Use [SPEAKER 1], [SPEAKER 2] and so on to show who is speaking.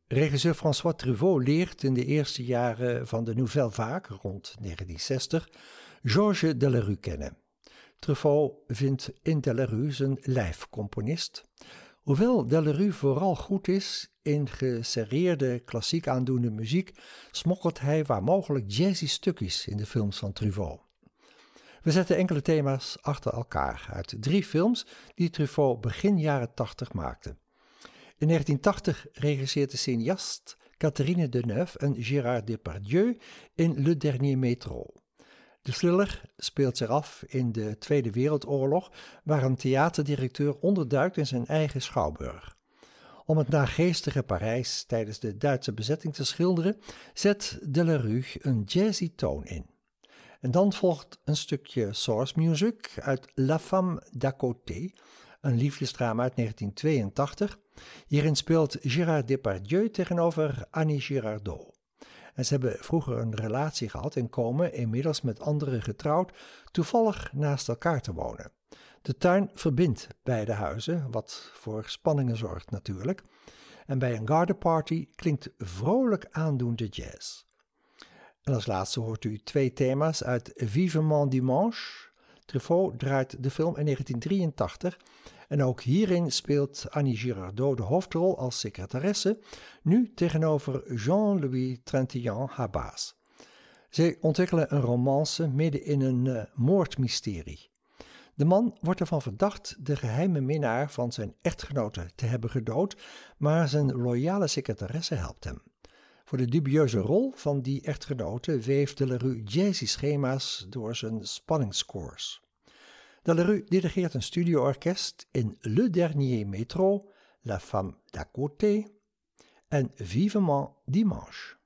[SPEAKER 1] Regisseur François Truffaut leert in de eerste jaren van de Nouvelle Vague, rond 1960, Georges Delerue kennen. Truffaut vindt in Delerue zijn lijfcomponist. Hoewel Delerue vooral goed is in geserreerde, klassiek aandoende muziek, smokkelt hij waar mogelijk jazzy stukjes in de films van Truffaut. We zetten enkele thema's achter elkaar uit 3 films die Truffaut begin jaren 80 maakte. In 1980 regisseert de cineast Catherine Deneuve en Gérard Depardieu in Le Dernier Métro. De thriller speelt zich af in de Tweede Wereldoorlog, waar een theaterdirecteur onderduikt in zijn eigen schouwburg. Om het naargeestige Parijs tijdens de Duitse bezetting te schilderen, zet Delerue een jazzy toon in. En dan volgt een stukje source music uit La Femme d'à côté, een liefdesdrama uit 1982. Hierin speelt Gérard Depardieu tegenover Annie Girardot. En ze hebben vroeger een relatie gehad en komen, inmiddels met anderen getrouwd, toevallig naast elkaar te wonen. De tuin verbindt beide huizen, wat voor spanningen zorgt natuurlijk. En bij een gardenparty klinkt vrolijk aandoende jazz. En als laatste hoort u 2 thema's uit Vivement Dimanche. Truffaut draait de film in 1983 en ook hierin speelt Annie Girardot de hoofdrol als secretaresse, nu tegenover Jean-Louis Trintignant haar baas. Zij ontwikkelen een romance midden in een moordmysterie. De man wordt ervan verdacht de geheime minnaar van zijn echtgenote te hebben gedood, maar zijn loyale secretaresse helpt hem. Voor de dubieuze rol van die echtgenote weeft Delerue jazzy schema's door zijn spanningsscores. Delerue dirigeert een studioorkest in Le Dernier Métro, La Femme d'à côté en Vivement Dimanche.